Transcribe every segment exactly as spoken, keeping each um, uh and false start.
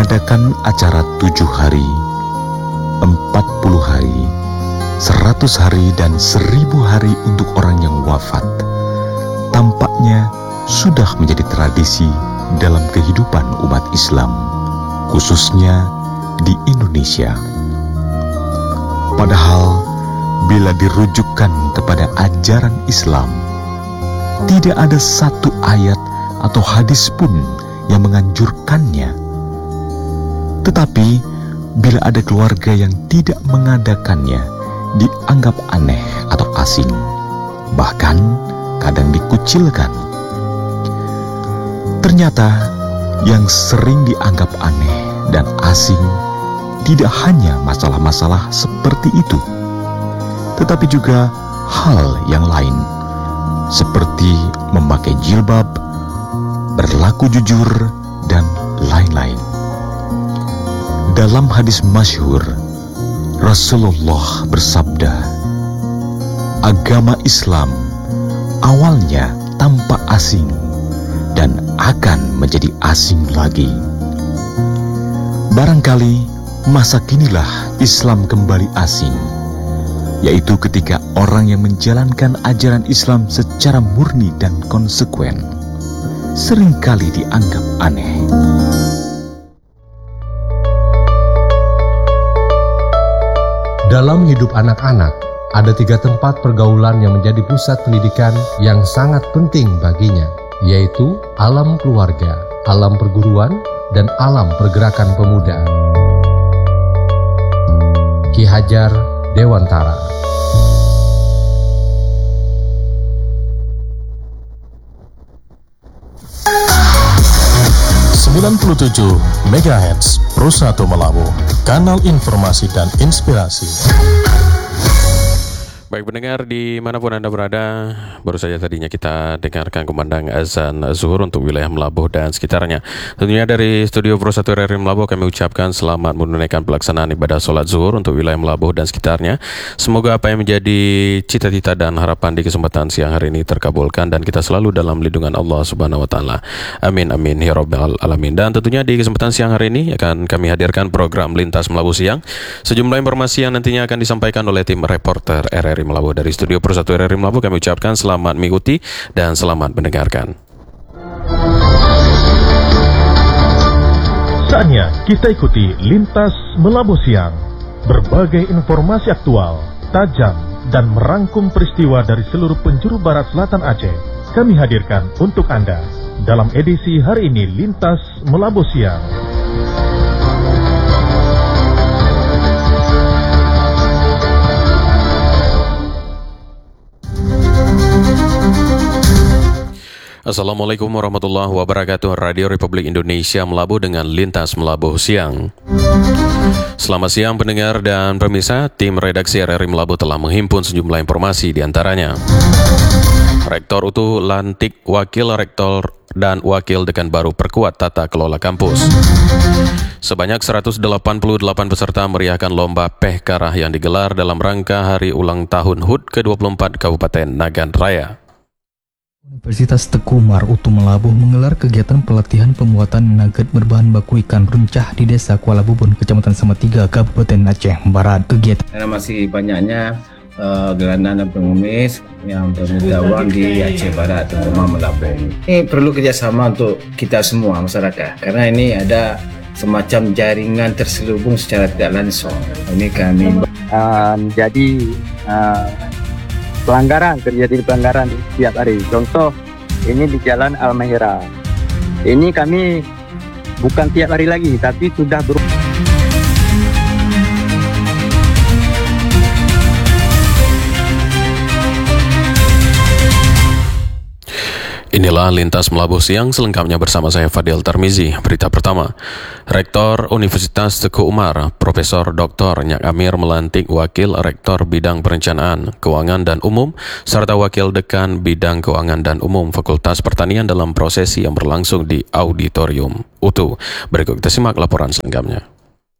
mengadakan acara tujuh hari, empat puluh hari, seratus hari, dan seribu hari untuk orang yang wafat tampaknya sudah menjadi tradisi dalam kehidupan umat Islam, khususnya di Indonesia. Padahal, bila dirujukkan kepada ajaran Islam, tidak ada satu ayat atau hadis pun yang menganjurkannya. Tetapi, bila ada keluarga yang tidak mengadakannya, dianggap aneh atau asing, bahkan kadang dikucilkan. Ternyata, yang sering dianggap aneh dan asing tidak hanya masalah-masalah seperti itu, tetapi juga hal yang lain, seperti memakai jilbab, berlaku jujur, dan lain-lain. Dalam hadis masyhur, Rasulullah bersabda, agama Islam awalnya tampak asing dan akan menjadi asing lagi. Barangkali masa kinilah Islam kembali asing, yaitu ketika orang yang menjalankan ajaran Islam secara murni dan konsekuen seringkali dianggap aneh. Dalam hidup anak-anak, ada tiga tempat pergaulan yang menjadi pusat pendidikan yang sangat penting baginya, yaitu alam keluarga, alam perguruan, dan alam pergerakan pemuda. Ki Hajar Dewantara. sembilan puluh tujuh megahertz Pro satu Melabu, kanal informasi dan inspirasi. Baik pendengar dimanapun Anda berada, baru saja tadinya kita dengarkan kumandang azan zuhur untuk wilayah Melabuh dan sekitarnya. Tentunya dari studio Pro satu R R I Melabuh kami ucapkan selamat menunaikan pelaksanaan ibadah sholat zuhur untuk wilayah Melabuh dan sekitarnya. Semoga apa yang menjadi cita-cita dan harapan di kesempatan siang hari ini terkabulkan dan kita selalu dalam lindungan Allah Subhanahu Wa Taala. Amin amin ya rabbal alamin. Dan tentunya di kesempatan siang hari ini akan kami hadirkan program Lintas Melabuh Siang. Sejumlah informasi yang nantinya akan disampaikan oleh tim reporter R R I Melabuh. Dari studio Pro satu R R I Melabuh kami ucapkan selamat mengikuti dan selamat mendengarkan. Saatnya kita ikuti Lintas Melabuh Siang. Berbagai informasi aktual, tajam, dan merangkum peristiwa dari seluruh penjuru barat selatan Aceh kami hadirkan untuk Anda dalam edisi hari ini Lintas Melabuh Siang. Assalamualaikum warahmatullahi wabarakatuh. Radio Republik Indonesia Melabuh dengan Lintas Melabuh Siang. Selamat siang pendengar dan pemirsa. Tim redaksi R R I Melabuh telah menghimpun sejumlah informasi diantaranya: Rektor utuh lantik wakil rektor dan wakil dekan baru perkuat tata kelola kampus. Sebanyak seratus delapan puluh delapan peserta meriahkan lomba Peh Karah yang digelar dalam rangka hari ulang tahun H U D ke dua puluh empat Kabupaten Nagan Raya. Universitas Teguh Umar Utuh Melabuh menggelar kegiatan pelatihan pembuatan nugget berbahan baku ikan runcah di Desa Kuala Bubun, Kecamatan Samatiga, Kabupaten Aceh Barat. Kegiatan karena masih banyaknya uh, gelandang dan pengemis yang bermuda uang di Aceh Barat, terutama Melabuh. Ini perlu kerjasama untuk kita semua masyarakat, karena ini ada semacam jaringan terselubung secara tidak langsung. Ini kami uh, jadi uh, pelanggaran, terjadi pelanggaran setiap hari. Contoh, ini di Jalan Al-Mahira. Ini kami bukan tiap hari lagi, tapi sudah ber... Inilah Lintas Melabuh Siang, selengkapnya bersama saya Fadil Tarmizi. Berita pertama, Rektor Universitas Teguh Umar, Profesor Doktor Nyak Amir melantik Wakil Rektor Bidang Perencanaan, Keuangan dan Umum, serta Wakil Dekan Bidang Keuangan dan Umum Fakultas Pertanian dalam prosesi yang berlangsung di Auditorium Utuh. Berikut kita simak laporan selengkapnya.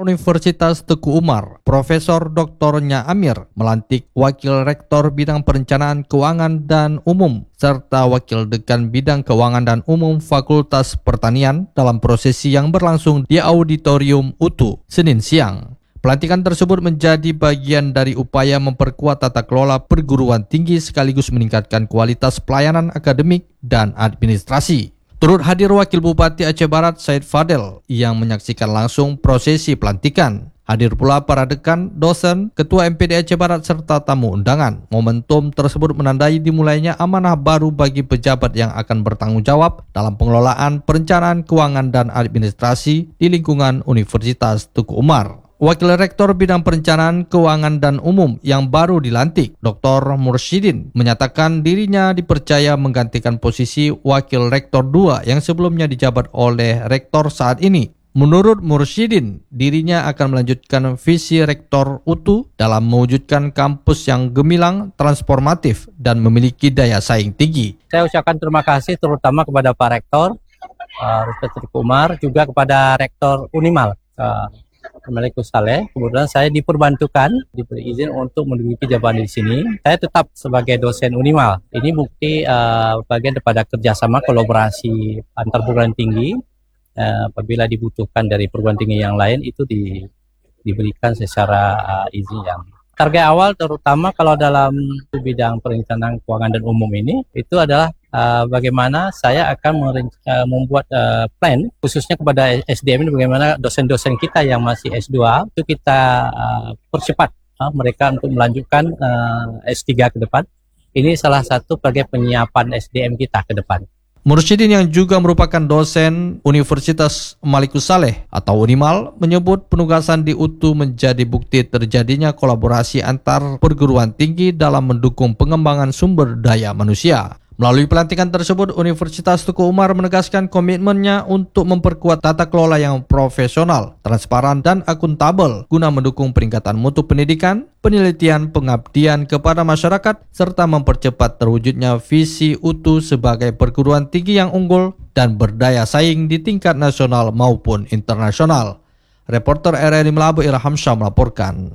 Universitas Teguh Umar, Profesor Doktor Nya Amir, melantik Wakil Rektor Bidang Perencanaan Keuangan dan Umum serta Wakil Dekan Bidang Keuangan dan Umum Fakultas Pertanian dalam prosesi yang berlangsung di Auditorium U T U, Senin siang. Pelantikan tersebut menjadi bagian dari upaya memperkuat tata kelola perguruan tinggi sekaligus meningkatkan kualitas pelayanan akademik dan administrasi. Turut hadir Wakil Bupati Aceh Barat Said Fadel yang menyaksikan langsung prosesi pelantikan. Hadir pula para dekan, dosen, Ketua M P D Aceh Barat serta tamu undangan. Momentum tersebut menandai dimulainya amanah baru bagi pejabat yang akan bertanggung jawab dalam pengelolaan perencanaan keuangan dan administrasi di lingkungan Universitas Teguh Umar. Wakil Rektor Bidang Perencanaan Keuangan dan Umum yang baru dilantik, Doktor Mursyidin, menyatakan dirinya dipercaya menggantikan posisi Wakil Rektor dua yang sebelumnya dijabat oleh Rektor saat ini. Menurut Mursyidin, dirinya akan melanjutkan visi Rektor U T U dalam mewujudkan kampus yang gemilang, transformatif, dan memiliki daya saing tinggi. Saya ucapkan terima kasih terutama kepada Pak Rektor, uh, Rektor Teguh Umar, juga kepada Rektor Unimal, uh, Malikus Saleh. Kemudian saya diperbantukan, diberi izin untuk menduduki jabatan di sini. Saya tetap sebagai dosen Unimal. Ini bukti uh, bagian daripada kerjasama kolaborasi antar perguruan tinggi. Uh, apabila dibutuhkan dari perguruan tinggi yang lain itu di, diberikan secara uh, izin yang. Target awal terutama kalau dalam bidang perencanaan keuangan dan umum ini itu adalah uh, bagaimana saya akan uh, membuat uh, plan khususnya kepada S D M ini, bagaimana dosen-dosen kita yang masih S dua itu kita uh, percepat uh, mereka untuk melanjutkan uh, S tiga ke depan. Ini salah satu bagian penyiapan S D M kita ke depan. Mursyidin yang juga merupakan dosen Universitas Malikus Saleh atau Unimal menyebut penugasan di U T U menjadi bukti terjadinya kolaborasi antar perguruan tinggi dalam mendukung pengembangan sumber daya manusia. Melalui pelantikan tersebut, Universitas Teguh Umar menegaskan komitmennya untuk memperkuat tata kelola yang profesional, transparan, dan akuntabel guna mendukung peningkatan mutu pendidikan, penelitian, pengabdian kepada masyarakat, serta mempercepat terwujudnya visi U T U sebagai perguruan tinggi yang unggul dan berdaya saing di tingkat nasional maupun internasional. Reporter R R I Melabu Ilham Syah melaporkan.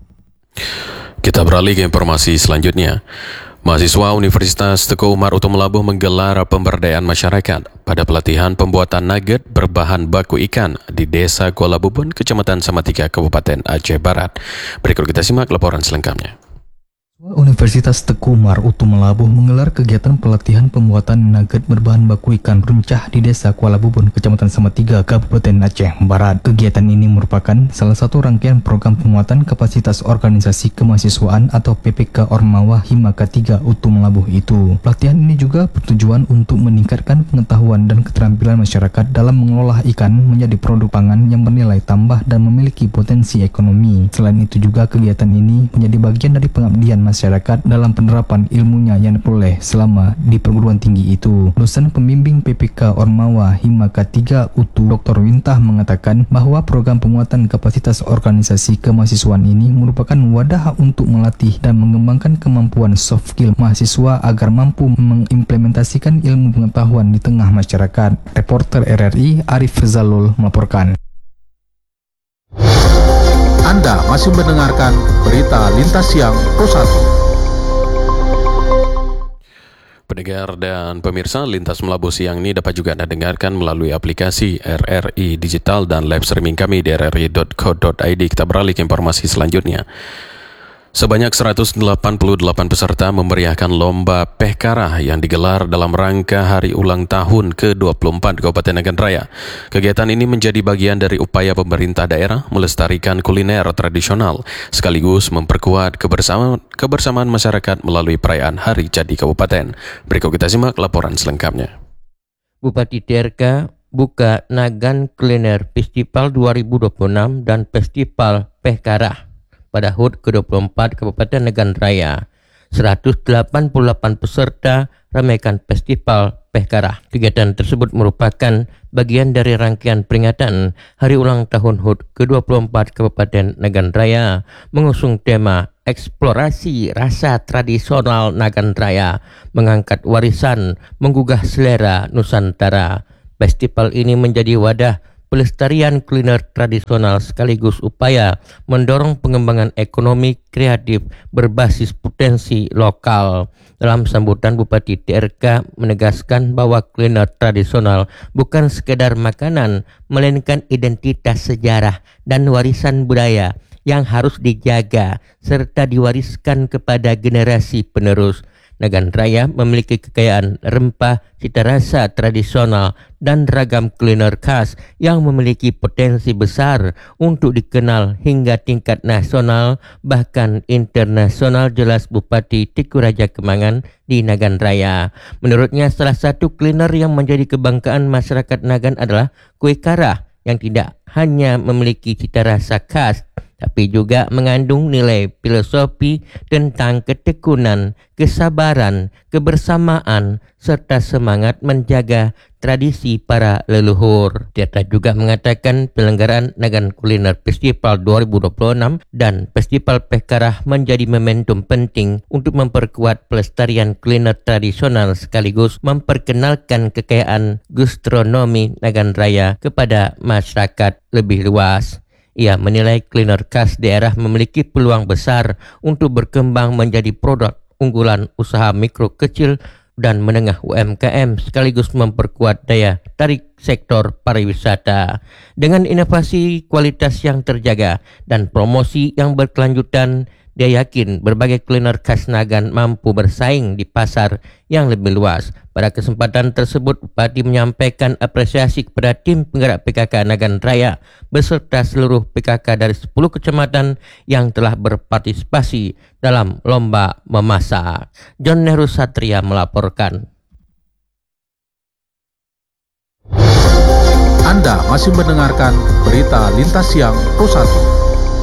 Kita beralih ke informasi selanjutnya. Mahasiswa Universitas Teguh Umar U T U Melabuh menggelar pemberdayaan masyarakat pada pelatihan pembuatan nugget berbahan baku ikan di Desa Kuala Bubun, Kecamatan Samatiga, Kabupaten Aceh Barat. Berikut kita simak laporan selengkapnya. Universitas Teguh Umar U T U Melabuh menggelar kegiatan pelatihan pembuatan nugget berbahan baku ikan runcah di Desa Kuala Bubun, Kecamatan Samatiga, Kabupaten Aceh Barat. Kegiatan ini merupakan salah satu rangkaian program penguatan kapasitas organisasi kemahasiswaan atau P P K Ormawa Himaka tiga U T U Melabuh itu. Pelatihan ini juga bertujuan untuk meningkatkan pengetahuan dan keterampilan masyarakat dalam mengolah ikan menjadi produk pangan yang bernilai tambah dan memiliki potensi ekonomi. Selain itu juga kegiatan ini menjadi bagian dari pengabdian masyarakat dalam penerapan ilmunya yang diperoleh selama di perguruan tinggi itu. Dosen pembimbing P P K Ormawa Himaka tiga U T U Doktor Wintah mengatakan bahwa program penguatan kapasitas organisasi kemahasiswaan ini merupakan wadah untuk melatih dan mengembangkan kemampuan soft skill mahasiswa agar mampu mengimplementasikan ilmu pengetahuan di tengah masyarakat. Reporter R R I Arif Zalul melaporkan. Anda masih mendengarkan berita Lintas Siang Pro satu. Pendengar dan pemirsa, Lintas Melabuh siang ini dapat juga Anda dengarkan melalui aplikasi R R I Digital dan live streaming kami di r r i dot co dot i d. Kita beralih ke informasi selanjutnya. Sebanyak seratus delapan puluh delapan peserta memeriahkan lomba Pehkara yang digelar dalam rangka hari ulang tahun ke dua puluh empat Kabupaten Nagan Raya. Kegiatan ini menjadi bagian dari upaya pemerintah daerah melestarikan kuliner tradisional sekaligus memperkuat kebersamaan, kebersamaan masyarakat melalui perayaan Hari Jadi Kabupaten. Berikut kita simak laporan selengkapnya. Bupati D R K buka Nagan Kuliner Festival dua ribu dua puluh enam dan Festival Pehkara pada H U D ke dua puluh empat Kabupaten Nagan Raya. seratus delapan puluh delapan peserta ramaikan Festival Pehkara. Kegiatan tersebut merupakan bagian dari rangkaian peringatan Hari Ulang Tahun H U D ke dua puluh empat Kabupaten Nagan Raya mengusung tema Eksplorasi Rasa Tradisional Nagan Raya, mengangkat warisan, menggugah selera Nusantara. Festival ini menjadi wadah pelestarian kuliner tradisional sekaligus upaya mendorong pengembangan ekonomi kreatif berbasis potensi lokal. Dalam sambutan, Bupati T R K menegaskan bahwa kuliner tradisional bukan sekedar makanan, melainkan identitas sejarah dan warisan budaya yang harus dijaga serta diwariskan kepada generasi penerus. Nagan Raya memiliki kekayaan rempah, cita rasa tradisional, dan ragam kuliner khas yang memiliki potensi besar untuk dikenal hingga tingkat nasional bahkan internasional, jelas Bupati Tengku Raja Kemangan di Nagan Raya. Menurutnya, salah satu kuliner yang menjadi kebanggaan masyarakat Nagan adalah kuih karah yang tidak hanya memiliki cita rasa khas tapi juga mengandung nilai filosofi tentang ketekunan, kesabaran, kebersamaan, serta semangat menjaga tradisi para leluhur. Tirta juga mengatakan penyelenggaraan Nagan Kuliner Festival dua ribu dua puluh enam dan Festival Pehkarah menjadi momentum penting untuk memperkuat pelestarian kuliner tradisional sekaligus memperkenalkan kekayaan gastronomi Nagan Raya kepada masyarakat lebih luas. Ia menilai kuliner khas daerah memiliki peluang besar untuk berkembang menjadi produk unggulan usaha mikro kecil dan menengah U M K M sekaligus memperkuat daya tarik sektor pariwisata. Dengan inovasi kualitas yang terjaga dan promosi yang berkelanjutan, dia yakin berbagai kuliner khas Nagan mampu bersaing di pasar yang lebih luas. Pada kesempatan tersebut, Bupati menyampaikan apresiasi kepada tim penggerak P K K Nagan Raya beserta seluruh P K K dari sepuluh kecamatan yang telah berpartisipasi dalam lomba memasak. John Nehru Satria melaporkan. Anda masih mendengarkan berita Lintas Siang Pro satu.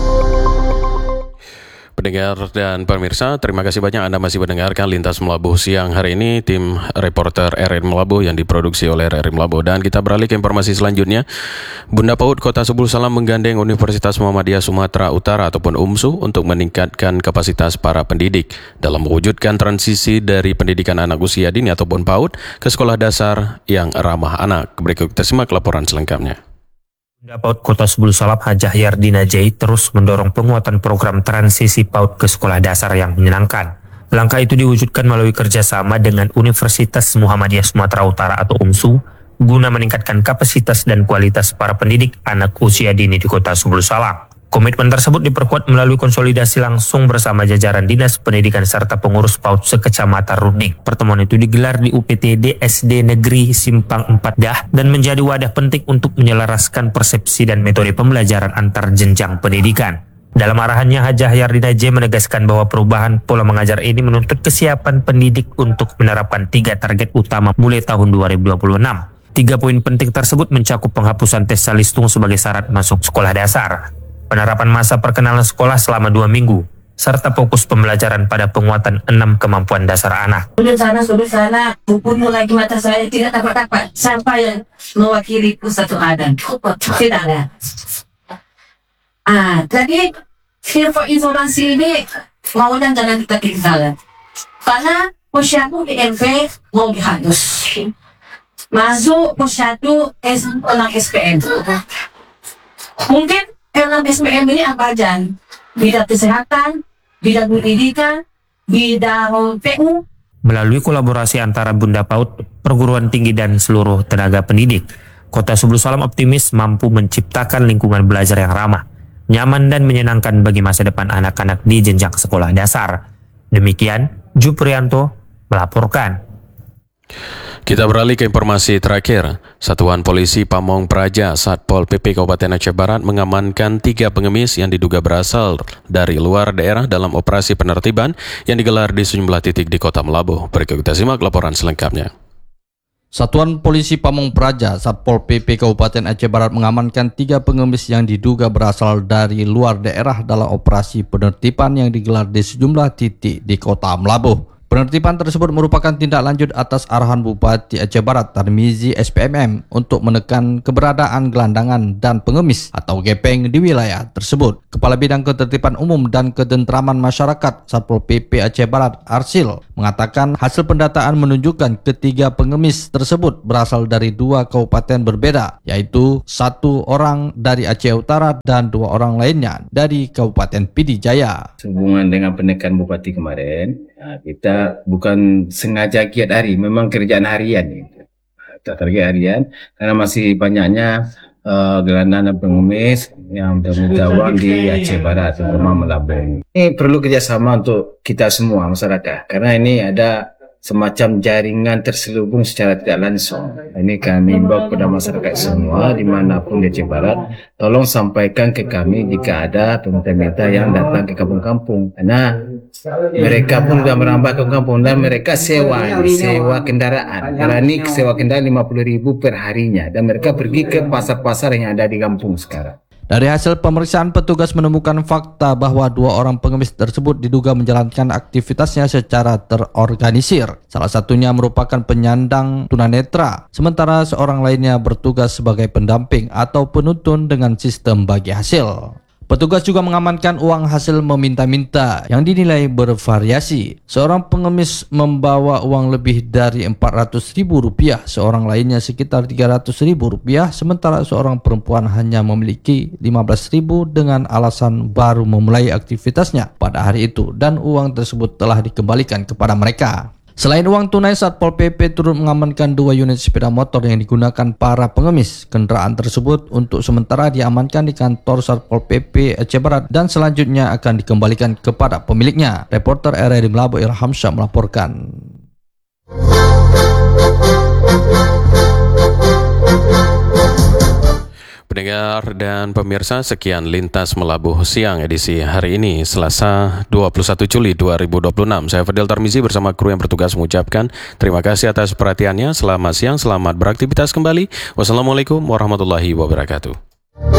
Pendengar dan pemirsa, terima kasih banyak Anda masih mendengarkan Lintas Melabuh siang hari ini, tim reporter R R I Melabuh yang diproduksi oleh R R I Melabuh. Dan kita beralih ke informasi selanjutnya. Bunda PAUD Kota Sebul Salam menggandeng Universitas Muhammadiyah Sumatera Utara ataupun U M S U untuk meningkatkan kapasitas para pendidik dalam mewujudkan transisi dari pendidikan anak usia dini ataupun PAUD ke sekolah dasar yang ramah anak. Berikut kita simak laporan selengkapnya. Bunda PAUD Kota Sebul Salam Hajah Yardina Jai terus mendorong penguatan program transisi PAUD ke sekolah dasar yang menyenangkan. Langkah itu diwujudkan melalui kerjasama dengan Universitas Muhammadiyah Sumatera Utara atau U M S U guna meningkatkan kapasitas dan kualitas para pendidik anak usia dini di Kota Sebul Salam. Komitmen tersebut diperkuat melalui konsolidasi langsung bersama jajaran Dinas Pendidikan serta pengurus PAUD sekecamatan Runding. Pertemuan itu digelar di U P T D S D Negeri Simpang empat Dah dan menjadi wadah penting untuk menyelaraskan persepsi dan metode pembelajaran antar jenjang pendidikan. Dalam arahannya, Hajah Yardina J menegaskan bahwa perubahan pola mengajar ini menuntut kesiapan pendidik untuk menerapkan tiga target utama mulai tahun dua ribu dua puluh enam. Tiga poin penting tersebut mencakup penghapusan tes salistung sebagai syarat masuk sekolah dasar, penerapan masa perkenalan sekolah selama dua minggu, serta fokus pembelajaran pada penguatan enam kemampuan dasar anak. Sudah sana, sudah sana, bukumu lagi mata saya tidak dapat-dapat sampai mewakili pusat adan. Tidak ada. Ah, jadi info informasi ini maunya jangan kita ketinggalan. Karena posyandu di M V mau dihanus. Masuk posyandu orang S P M. Mungkin dalam S P M ini apa aja? Bidang kesehatan, bidang pendidikan, bidang P U. Melalui kolaborasi antara Bunda PAUD, perguruan tinggi dan seluruh tenaga pendidik, Kota Sebul Salam optimis mampu menciptakan lingkungan belajar yang ramah, nyaman dan menyenangkan bagi masa depan anak-anak di jenjang sekolah dasar. Demikian, Juprianto melaporkan. Kita beralih ke informasi terakhir. Satuan Polisi Pamong Praja Satpol P P Kabupaten Aceh Barat mengamankan tiga pengemis yang diduga berasal dari luar daerah dalam operasi penertiban yang digelar di sejumlah titik di Kota Melabuh. Berikut kita simak laporan selengkapnya. Satuan Polisi Pamong Praja Satpol P P Kabupaten Aceh Barat mengamankan tiga pengemis yang diduga berasal dari luar daerah dalam operasi penertiban yang digelar di sejumlah titik di Kota Melabuh. Penertiban tersebut merupakan tindak lanjut atas arahan Bupati Aceh Barat Tarmizi S P M M untuk menekan keberadaan gelandangan dan pengemis atau gepeng di wilayah tersebut. Kepala Bidang Ketertiban Umum dan Ketentraman Masyarakat Satpol P P Aceh Barat Arsil mengatakan hasil pendataan menunjukkan ketiga pengemis tersebut berasal dari dua kabupaten berbeda, yaitu satu orang dari Aceh Utara dan dua orang lainnya dari Kabupaten Pidijaya. Sehubungan dengan penekan Bupati kemarin, kita bukan sengaja giat hari, memang kerjaan harian gitu. Target harian karena masih banyaknya uh, gelandangan dan pengemis yang meminta uang di Aceh Barat terutama Melabeng. Ini perlu kerjasama untuk kita semua masyarakat karena ini ada semacam jaringan terselubung secara tidak langsung. Ini kami imbau kepada masyarakat semua dimanapun di Aceh Barat, tolong sampaikan ke kami jika ada peminta-minta yang datang ke kampung-kampung. Karena mereka pun sudah merambah ke kampung dan mereka sewa, sewa kendaraan. Karena ini sewa kendaraan lima puluh ribu per harinya dan mereka pergi ke pasar-pasar yang ada di kampung sekarang. Dari hasil pemeriksaan, petugas menemukan fakta bahwa dua orang pengemis tersebut diduga menjalankan aktivitasnya secara terorganisir. Salah satunya merupakan penyandang tunanetra, sementara seorang lainnya bertugas sebagai pendamping atau penuntun dengan sistem bagi hasil. Petugas juga mengamankan uang hasil meminta-minta yang dinilai bervariasi. Seorang pengemis membawa uang lebih dari empat ratus ribu rupiah, seorang lainnya sekitar tiga ratus ribu rupiah, sementara seorang perempuan hanya memiliki lima belas ribu dengan alasan baru memulai aktivitasnya pada hari itu dan uang tersebut telah dikembalikan kepada mereka. Selain uang tunai, Satpol P P turut mengamankan dua unit sepeda motor yang digunakan para pengemis. Kendaraan tersebut untuk sementara diamankan di kantor Satpol P P Aceh Barat dan selanjutnya akan dikembalikan kepada pemiliknya. Reporter R R I Melabo Ilham Syah melaporkan. Pendengar dan pemirsa, sekian Lintas Melabuh Siang edisi hari ini, Selasa dua puluh satu Juli dua ribu dua puluh enam. Saya Fadil Tarmizi bersama kru yang bertugas mengucapkan terima kasih atas perhatiannya. Selamat siang, selamat beraktivitas kembali. Wassalamualaikum warahmatullahi wabarakatuh.